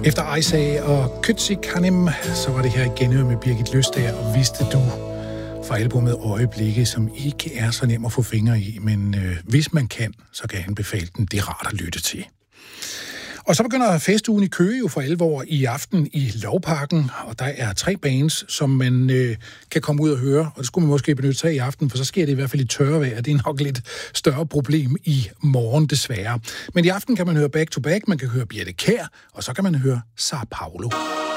Efter Isai og Kytsi Kanem, så var det her igen med Birgit Løstager, og vidste du fra albumet Øjeblikke, som ikke er så nem at få fingre i, men hvis man kan, så kan jeg anbefale den. Det er rart at lytte til. Og så begynder festugen i Køge jo for alvor i aften i Lovparken, og der er 3 bands, som man kan komme ud og høre, og det skulle man måske benytte sig af i aften, for så sker det i hvert fald i tørvejr. Det er nok lidt større problem i morgen, desværre. Men i aften kan man høre Back to Back, man kan høre Birthe Kjær, og så kan man høre Sara Paulo.